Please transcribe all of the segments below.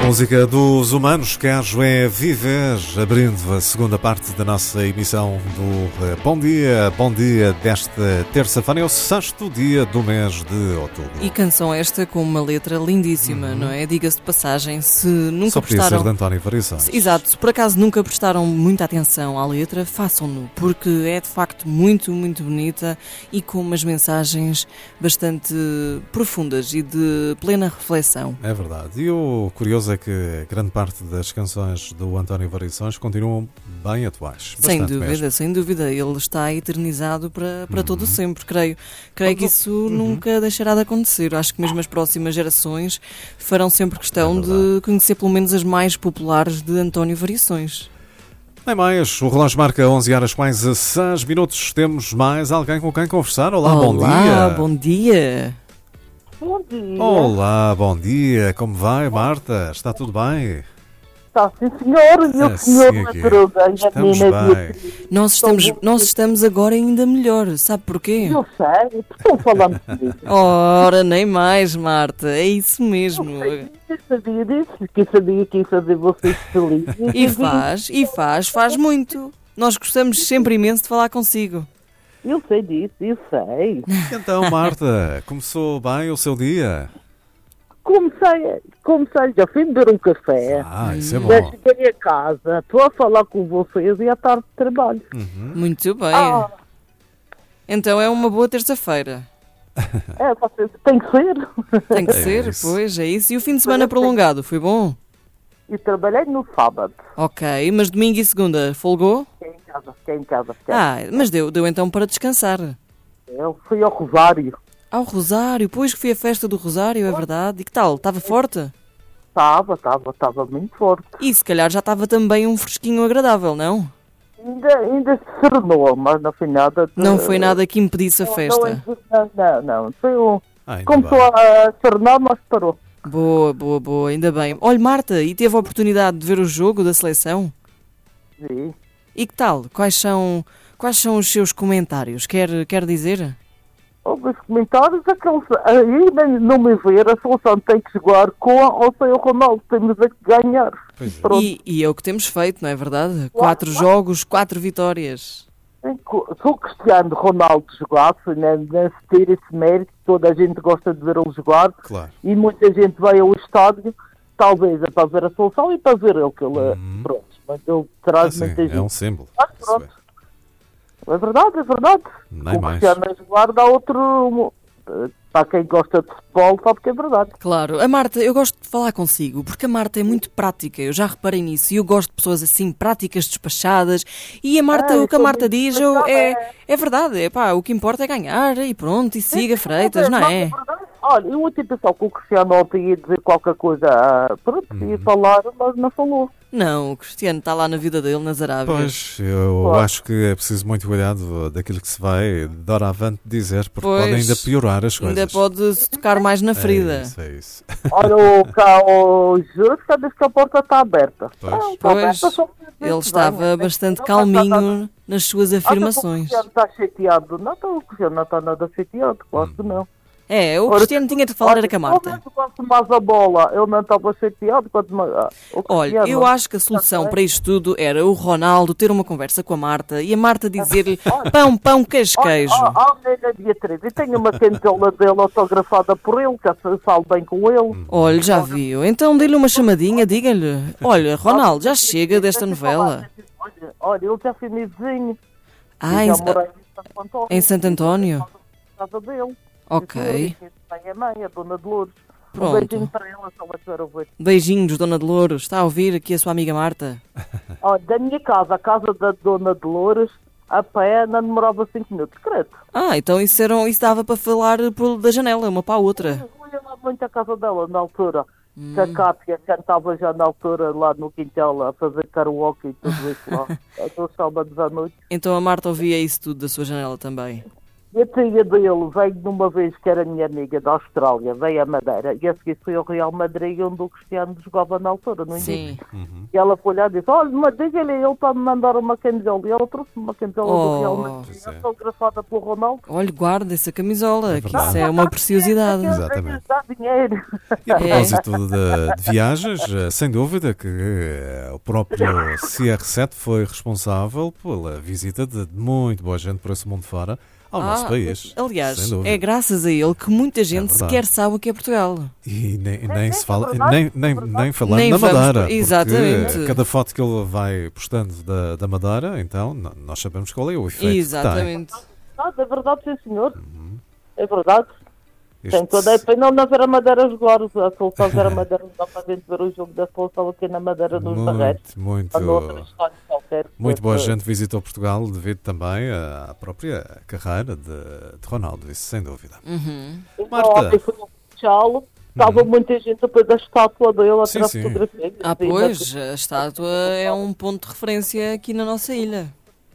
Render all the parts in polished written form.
Música dos Humanos, Queres é Viver, abrindo a segunda parte da nossa emissão do Bom Dia desta terça-feira, é o sexto dia do mês de outubro. E canção esta com uma letra lindíssima, não é? Diga-se de passagem, se nunca Só podia prestaram... ser de António Variações. Exato, se por acaso nunca prestaram muita atenção à letra, façam-no, porque é de facto muito, muito bonita e com umas mensagens bastante profundas e de plena reflexão. É verdade, e o curioso é que grande parte das canções do António Variações continuam bem atuais. Sem dúvida, mesmo. sem dúvida. Ele está eternizado para todo sempre, creio. Creio que isso nunca deixará de acontecer. Acho que mesmo as próximas gerações farão sempre questão de conhecer pelo menos as mais populares de António Variações. Nem mais, o relógio marca 11 horas mais 6 minutos. Temos mais alguém com quem conversar? Olá, bom dia. Olá, bom dia. Bom dia. Olá, bom dia. Como vai, Marta? Está tudo bem? Está sim, senhor. E o senhor Madruga. Estamos bem. Nós estamos agora ainda melhor. Sabe porquê? Eu sei. Estou falando disso. Ora, nem mais, Marta. É isso mesmo. Eu sabia disso. Que sabia que ia fazer vocês felizes. E faz muito. Nós gostamos sempre imenso de falar consigo. Eu sei disso, eu sei. Então, Marta, começou bem o seu dia? Comecei, já fui beber um café. Isso é bom. Já cheguei a casa, estou a falar com vocês e à tarde de trabalho. Muito bem. Então é uma boa terça-feira. Vocês, tem que ser. Tem que ser, isso. pois, é isso. E o fim de semana prolongado, foi bom? E trabalhei no sábado. Ok, mas domingo e segunda, folgou? Fiquei em casa. Mas deu então para descansar. Eu fui ao Rosário. Ao Rosário, pois que foi a festa do Rosário, é verdade. E que tal? Estava forte? Estava muito forte. E se calhar já estava também um fresquinho agradável, não? Ainda se serenou, mas no final... Não foi nada que impedisse a festa? Não. Foi um... Ainda Começou bem. a serenar, mas parou. Boa, ainda bem. Olha, Marta, e teve a oportunidade de ver o jogo da seleção? Sim. E que tal? Quais são os seus comentários? Quer dizer? Os comentários, aí não me ver, a solução tem que jogar com ou sem o Ronaldo, temos a que ganhar. Pois é. Pronto. E é o que temos feito, não é verdade? 4 jogos, 4 vitórias. Se o Cristiano Ronaldo jogasse, né, se ter esse mérito, toda a gente gosta de ver ele jogar, Claro. e muita gente vai ao estádio, talvez é para ver a solução e para ver ele, que ele pronto, mas ele traz muita gente. É um símbolo. Pronto. É verdade. Nem O mais. Cristiano a jogar dá outro... Para quem gosta de futebol, sabe que é verdade. Claro. A Marta, eu gosto de falar consigo, porque a Marta é muito prática, eu já reparei nisso, e eu gosto de pessoas assim, práticas, despachadas, e a Marta, o que a Marta diz é verdade, o que importa é ganhar, e pronto, e siga Freitas, não é? Olha, eu até pensava que o Cristiano ontem ia dizer qualquer coisa, ia falar, mas não falou. Não, o Cristiano está lá na vida dele, nas Arábias. Pois, eu acho que é preciso muito cuidado daquilo que se vai de hora avante dizer, porque Pois, pode ainda piorar as coisas. Ainda pode-se tocar mais na ferida. É isso. Olha, o Jesus, cada vez que a porta está aberta. Pois. Ele estava bastante calminho nas suas afirmações. O Cristiano está chateado. Não, o Cristiano não está nada chateado, claro que não. O Cristiano tinha de falar era com a Marta. Quanto mais a bola, ele não estava chateado. Olha, eu acho que a solução para isto tudo era o Ronaldo ter uma conversa com a Marta e a Marta dizer-lhe pão, queijo. Menina Beatriz, e tenho uma camisola dele autografada por ele, que eu falo bem com ele. Olha, já viu. Então dê-lhe uma chamadinha, diga-lhe. Olha, Ronaldo, já chega desta novela. Olha, ele já foi meu vizinho. Em Santo António? Casa dele. Ok. A mãe, a Dona Dolores. Pronto. Um beijinho para ela, só vai tiver a ver. Beijinhos, Dona Dolores. Está a ouvir aqui a sua amiga Marta? Olha, da minha casa, a casa da Dona Dolores, a pé não demorava 5 minutos, credo. Então isso dava para falar da janela, uma para a outra. Eu ia lá muito à casa dela, na altura. Que a Cátia cantava já na altura lá no quintal a fazer karaoke e tudo isso lá. Até os sábados à noite. Então a Marta ouvia isso tudo da sua janela também? E a tia dele veio numa vez que era minha amiga da Austrália, veio a Madeira, e a seguir foi ao Real Madrid, onde o Cristiano jogava na altura, no início. Sim. E ela foi lá e disse, olha, mas diga-lhe ele para me mandar uma camisola. E ela trouxe uma camisola do Real Madrid, Pois é. autografada pelo Ronaldo. Olha, guarda essa camisola, que verdade. isso é uma preciosidade. Exatamente. Dá dinheiro. E a propósito de viagens, sem dúvida que o próprio CR7 foi responsável pela visita de muito boa gente por esse mundo fora ao nosso país. Aliás, sem dúvida. é graças a ele que muita gente verdade. sequer sabe o que é Portugal. E nem se fala, verdade, nem falando Nem da vamos- Madeira. Porque exatamente. cada foto que ele vai postando da Madeira, então nós sabemos qual é o efeito Exatamente. É verdade, sim senhor. É verdade. que tem. Tem toda a pena não ver a Madeira jogar. A solução ver a Madeira jogar para a gente ver o jogo da solução aqui na Madeira dos Barreiros. Muito, Ou noutra história qualquer. muito boa gente visitou Portugal devido também à própria carreira de Ronaldo, isso sem dúvida. Marta. Ontem foi um Chalo. Estava muita gente depois da estátua dele a Sim, tirar sim. fotografias. Pois, a estátua é um ponto de referência aqui na nossa ilha.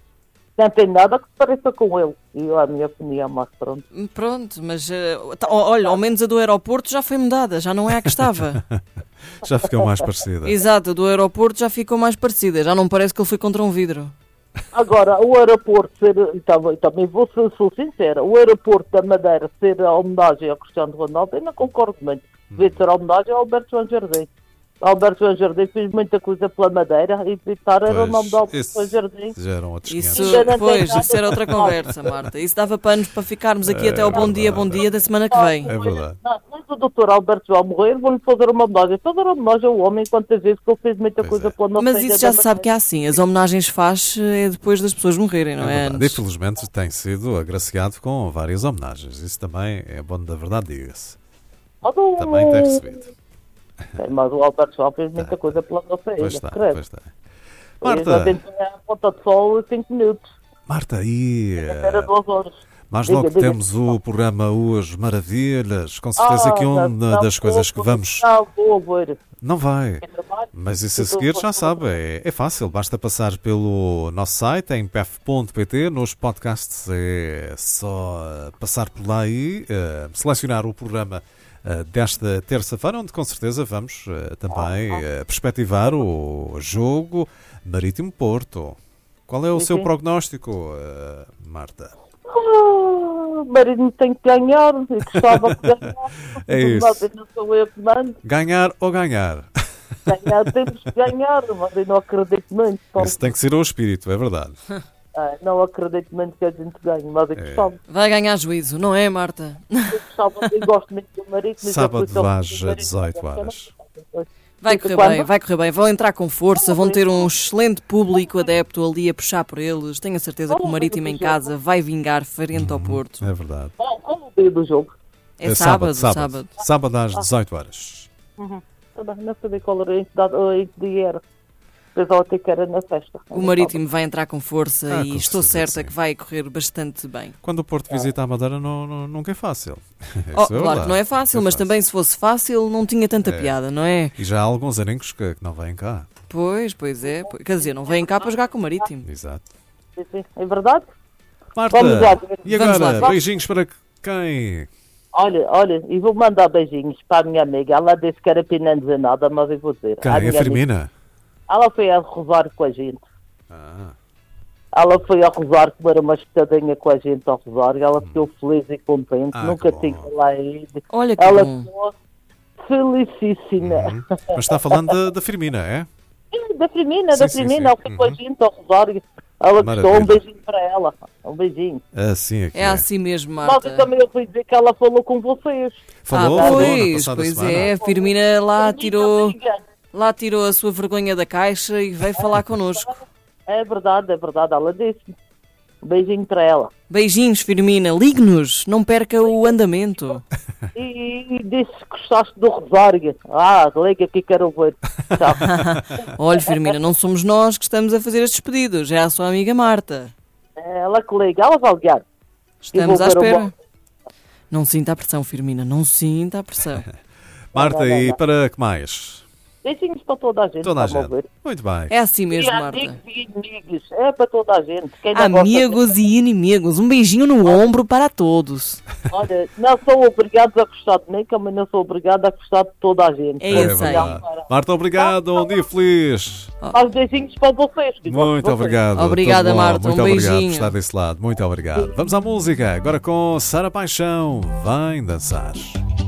Não tem nada que se pareça com ele. E a minha opinião, mas pronto. Pronto, mas olha, ao menos a do aeroporto já foi mudada, já não é a que estava. Já ficou mais parecida. Exato, a do aeroporto já ficou mais parecida, já não parece que ele foi contra um vidro. Agora, o aeroporto ser, e também vou ser sou sincera, o aeroporto da Madeira ser a homenagem ao Cristiano Ronaldo, eu não concordo muito. Devia ser a homenagem ao Alberto João Jardim. O Alberto João Jardim fez muita coisa pela Madeira e evitar era o nome do Alberto João Jardim. Já eram outros Isso, 500. Ainda não tem pois, nada isso era outra de mal. conversa, Marta. Isso dava panos para ficarmos aqui até ao bom dia da semana que vem. É verdade. Não, mas o doutor Alberto João morrer, vou-lhe fazer uma homenagem. Fazer uma homenagem ao homem quantas vezes que ele fez muita Pois coisa é. pela nossa Mas ilha isso já da se sabe que é assim, as homenagens faz é depois das pessoas morrerem, não É é? verdade. E Antes. felizmente tem sido agraciado com várias homenagens. Isso também é bom da verdade, diga-se. Madeira. Também tem recebido. Mas o Alberto João fez muita coisa pela nossa Pois ilha. está, credo. pois está. Eu já Marta, tentei a ponta de sol 5 minutos. Marta, e Era 2 horas. mais Diga, logo diga. temos o programa Hoje Maravilhas, com certeza que uma das coisas que vamos... Não, vou ver. Não vai, É trabalho. mas isso a seguir já sabe, é fácil, basta passar pelo nosso site, em pef.pt, nos podcasts é só passar por lá e selecionar o programa desta terça-feira, onde com certeza vamos também perspectivar o jogo Marítimo-Porto. Qual é o seu sim. prognóstico, Marta? O marido tem que ganhar. Eu gostava de ganhar. É isso. Mas eu não sou eu que mando. Ganhar ou ganhar? Ganhar, temos que ganhar. Mas eu não acredito muito. Paulo. Esse tem que ser o espírito, é verdade. Não acredito muito que a gente ganhe. Mas eu gostava. Vai ganhar juízo, não é, Marta? Eu gosto muito do marido. mas Sábado depois eu- às 18 horas. Vai correr Quando? bem, vai correr bem. Vão entrar com força, vão ter um excelente público adepto ali a puxar por eles. Tenho a certeza que o Marítimo em casa vai vingar frente ao Porto. É verdade. Qual o dia do jogo? É sábado. Sábado às 18 horas. Também não sabia qual era, em que dia era. Pensava até que era na festa. O Marítimo vai entrar com força e com estou certeza certa que que sim. vai correr bastante bem. Quando o Porto visita a Madeira nunca é fácil. Isso é Claro verdade. que não é fácil, mas também se fosse fácil não tinha tanta piada, não é? E já há alguns arencos que não vêm cá. Pois é. Quer dizer, não vêm cá para jogar com o Marítimo. Exato. Sim, é verdade? Marta, Vamos lá ver. e Vamos agora? lá. Beijinhos para quem? Olha, e vou mandar beijinhos para a minha amiga. Ela disse que era para não dizer nada, mas eu vou dizer. Quem? À A minha amiga. Firmina? Ela foi a rezar com a gente. Ah, Ela foi a rezar, comer uma espetadinha com a gente ao rezar. E ela ficou feliz e contente. que Nunca bom. tinha lá ido. Olha que Ela bom. ficou felicíssima. mas está falando da Firmina, é? Da Firmina, Sim, sim, sim. Ela foi com a gente ao rezar. E ela gostou. Maravilha. Um beijinho para ela. Um beijinho. Assim é que É assim mesmo, Mas Marta. eu também ouvi dizer que ela falou com vocês. Falou na pois passada semana. é. A Firmina lá tirou Amiga. a sua vergonha da caixa e veio falar connosco. É verdade, ela disse. Um beijinho para ela. Beijinhos, Firmina. Ligue-nos, não perca o andamento. E disse que gostaste do Rosário. Liga aqui, quero ver. Tchau. Olha, Firmina, não somos nós que estamos a fazer estes pedidos, é a sua amiga Marta. Ela que liga, ela vai ligar. Estamos Eu à vou ver o espera. bom. Não sinta a pressão, Firmina, não sinta a pressão. Marta, Não. e para que mais? Beijinhos para toda a gente. Toda a está-me gente. ouvir. Muito bem. É assim E mesmo, Marta. amigos e inimigos. É para toda a gente. Quem não gosta Amigos e inimigos. Um beijinho no ombro para todos. Olha, não sou obrigado a gostar de mim, também não sou obrigado a gostar de toda a gente. É isso aí. verdade. Marta, obrigado. Um dia feliz. Mas beijinhos para vocês. que gosto de Muito vocês. obrigado. Obrigada, Tudo bom. Marta. Muito Um obrigado por beijinho. estar desse lado. Muito obrigado. Vamos à música. Agora com Sara Paixão. Vem dançar.